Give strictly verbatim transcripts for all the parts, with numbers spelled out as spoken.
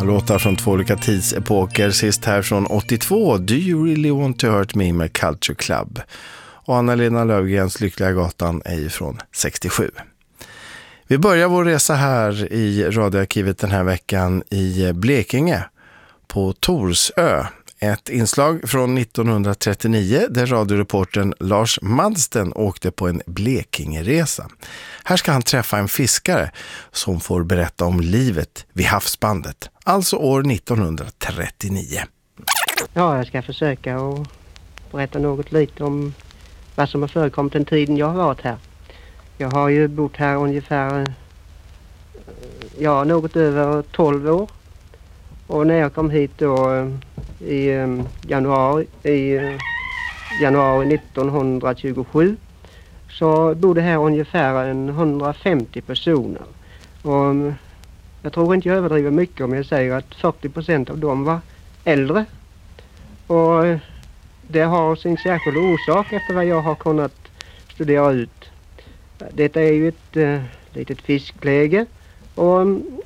Låtar från två olika tidsepoker. Sist här från åttiotvå, Do You Really Want To Hurt Me med Culture Club. Och Anna-Lena Löfgrens Lyckliga gatan är ju från sextiosju. Vi börjar vår resa här i radioarkivet den här veckan i Blekinge på Torsö. Ett inslag från nittonhundratrettionio där radioreportern Lars Madsten åkte på en Blekingeresa. Här ska han träffa en fiskare som får berätta om livet vid havsbandet, alltså år nittonhundratrettionio. Ja, jag ska försöka att berätta något lite om vad som har förekommit den tiden jag har varit här. Jag har ju bott här ungefär, ja, något över tolv år. Och när jag kom hit då i januari, i januari nittonhundratjugosju så bodde här ungefär en hundrafemtio personer. Och jag tror inte jag överdriver mycket om jag säger att fyrtio procent av dem var äldre. Och det har sin särskilda orsak efter vad jag har kunnat studera ut. Detta är ju ett uh, litet fiskläge och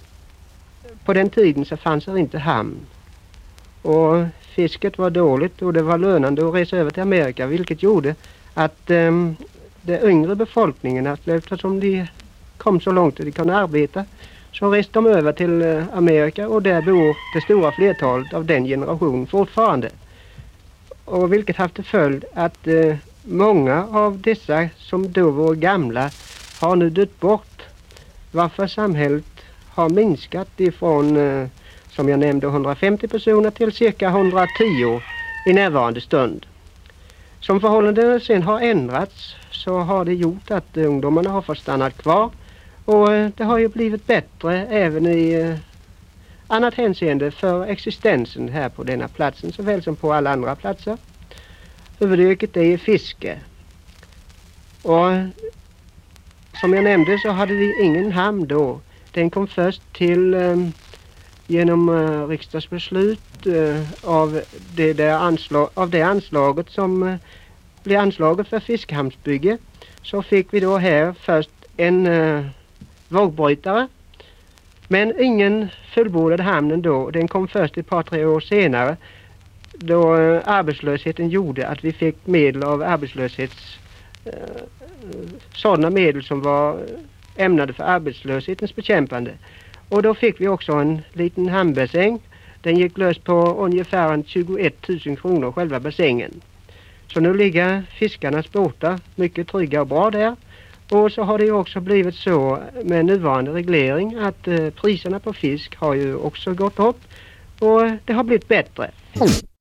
på den tiden så fanns det inte hamn. Och fisket var dåligt och det var lönande att resa över till Amerika, vilket gjorde att um, den yngre befolkningen, eftersom de kom så långt att de kunde arbeta, så reste de över till uh, Amerika och där bor det stora flertalet av den generationen fortfarande. Och vilket haft till följd att uh, många av dessa som då var gamla har nu dött bort, varför samhället har minskat ifrån, eh, som jag nämnde, hundrafemtio personer till cirka hundratio i närvarande stund. Som förhållandena sen har ändrats så har det gjort att eh, ungdomarna har fått stanna kvar och eh, det har ju blivit bättre även i eh, annat hänseende för existensen här på denna platsen såväl som på alla andra platser. Huvudyrket är fiske. Och som jag nämnde så hade vi ingen hamn då. Den kom först till eh, genom eh, riksdagsbeslut eh, av, det där anslag, av det anslaget som eh, blev anslaget för fiskhamnsbygge. Så fick vi då här först en eh, vågbrytare. Men ingen fullbordade hamnen då. Den kom först ett par tre år senare då eh, arbetslösheten gjorde att vi fick medel av arbetslöshets... Eh, sådana medel som var ämnade för arbetslöshetens bekämpande. Och då fick vi också en liten hamnbassäng. Den gick lös på ungefär tjugoett tusen kronor själva bassängen. Så nu ligger fiskarnas båtar mycket trygga och bra där. Och så har det ju också blivit så med nuvarande reglering att eh, priserna på fisk har ju också gått upp. Och det har blivit bättre.